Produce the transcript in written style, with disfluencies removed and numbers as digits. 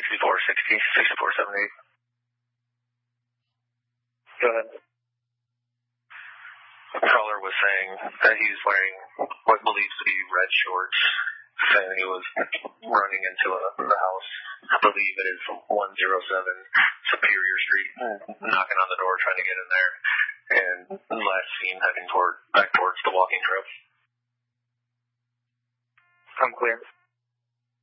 6478. Go ahead. The caller was saying that he was wearing what believes to be red shorts, saying he was running into the house. I believe it is 107 Superior Street, knocking on the door, trying to get in there, and last seen heading back towards the walking trail. I'm clear.